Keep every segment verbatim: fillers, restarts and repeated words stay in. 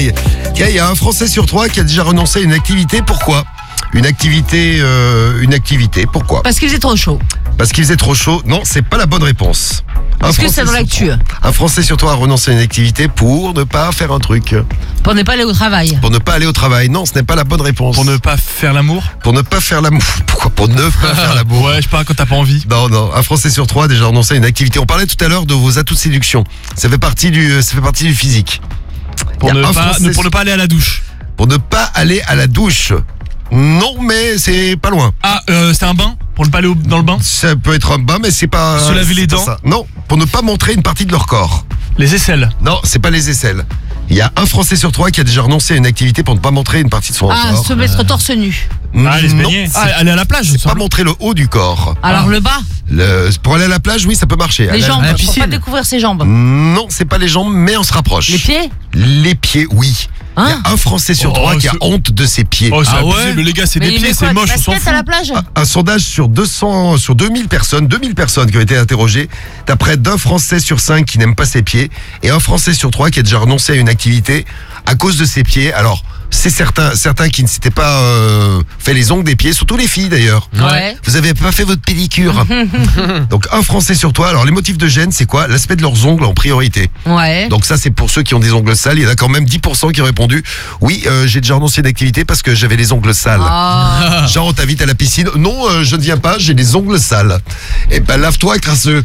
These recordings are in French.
Tiens, il y a un Français sur trois qui a déjà renoncé à une activité. Pourquoi ? Une activité, euh, une activité. Pourquoi ? Parce qu'il faisait trop chaud. Parce qu'il faisait trop chaud. Non, c'est pas la bonne réponse. Est-ce que c'est dans l'actu ? Un Français sur trois a renoncé à une activité pour ne pas faire un truc. Pour ne pas aller au travail. Pour ne pas aller au travail. Non, ce n'est pas la bonne réponse. Pour ne pas faire l'amour. Pour ne pas faire l'amour. Pourquoi pour ne pas faire l'amour ? Ouais, je sais pas, quand t'as pas envie. Non, non. Un Français sur trois a déjà renoncé à une activité. On parlait tout à l'heure de vos atouts de séduction. Ça fait partie du, ça fait partie du physique. Pour ne, pas, Français... pour ne pas aller à la douche. Pour ne pas aller à la douche. Non, mais c'est pas loin. Ah, euh, c'est un bain ? Pour ne pas aller au, dans le bain ? Ça peut être un bain, mais c'est pas... Se laver les dents ? Non, pour ne pas montrer une partie de leur corps. Les aisselles ? Non, c'est pas les aisselles. Il y a un Français sur trois qui a déjà renoncé à une activité pour ne pas montrer une partie de son Ah, corps. se mettre torse nu. Ah, aller se Non, baigner. c'est Ah, aller à la plage, pas montrer le haut du corps. Alors le bas, Le- pour aller à la plage, oui, ça peut marcher. les Aller à la- jambes, la pour piscine. pas découvrir ses jambes. Non, c'est pas les jambes, mais on se rapproche. Les pieds Les pieds, oui. Il y Hein a un Français sur Oh, trois qui a c'est- honte de ses pieds. Oh, c'est Ah abusé, ouais mais les gars, c'est Mais des il met pieds, quoi, c'est des moche, on s'en baskets fout. à la plage Un sondage sur deux cents, sur deux mille personnes, deux mille personnes qui ont été interrogées. T'as près d'un Français sur cinq qui n'aime pas ses pieds et un Français sur trois qui a déjà renoncé à une activité à cause de ses pieds. Alors, c'est certains, certains qui ne s'étaient pas euh, fait les ongles des pieds, surtout les filles d'ailleurs. Ouais. Vous avez pas fait votre pédicure. Donc un Français sur trois. Alors les motifs de gêne, c'est quoi ? L'aspect de leurs ongles en priorité. Ouais. Donc ça, c'est pour ceux qui ont des ongles sales. Il y en a quand même dix pour cent qui ont répondu oui, euh, j'ai déjà renoncé à une activité parce que j'avais les ongles sales. Ah. Genre, on t'invite à la piscine. Non, euh, je ne viens pas, j'ai les ongles sales. Eh ben, lave-toi, crasseux.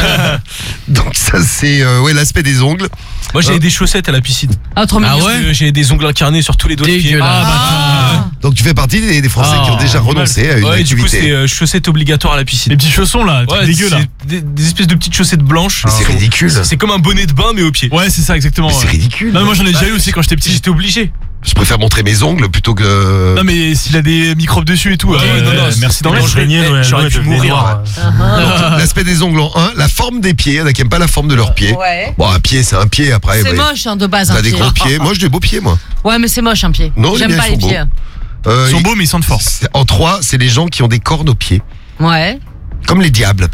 Donc ça, c'est euh, ouais, l'aspect des ongles. Moi, j'avais des chaussettes à la piscine. Ah, trop mignon. Parce que j'ai des ongles incarnés sur tous les doigts de pied. Dégueulasse. Ah. Donc tu fais partie des, des Français Ah, qui ont déjà renoncé à une Ouais, du coup, activité. c'est euh, chaussettes obligatoires à la piscine. Les petits chaussons là, Ouais, dégueu là. c'est des, des espèces de petites chaussettes blanches. Mais c'est Sont- ridicule. c'est- C'est comme un bonnet de bain, mais au pied. Ouais, c'est ça exactement. Mais c'est ouais. ridicule. Non, mais moi j'en ai déjà eu aussi quand j'étais petit. J'étais obligé. Je préfère montrer mes ongles plutôt que... Non, mais s'il a des microbes dessus et tout. Ouais, euh, non, non, euh, c'est- merci d'en non, mettre. je vais- Ouais, j'aurais ouais, pu devenez mourir. noir. Donc, l'aspect des ongles en un, la forme des pieds. Il y en a qui n'aiment pas la forme de leurs pieds. Ouais. Bon, un pied, c'est un pied après. C'est ouais. moche hein, de base un T'as des pied. gros pieds. Moi, j'ai des beaux pieds, moi. Ouais, mais c'est moche un pied. Non, les J'aime miens, pas ils les sont pieds. Euh, Ils sont il- beaux, mais ils sentent fort. c'est- En trois, c'est les gens qui ont des cornes aux pieds. Ouais. Comme les diables.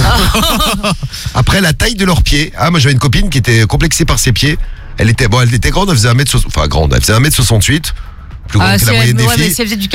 Après, la taille de leurs pieds. Ah, moi, j'avais une copine qui était complexée par ses pieds. Elle était, bon, elle était grande, elle faisait un mètre soixante, enfin, grande, elle faisait un mètre soixante-huit. Plus grande Ah, que la si elle- moyenne des ouais, mais filles. si elle faisait du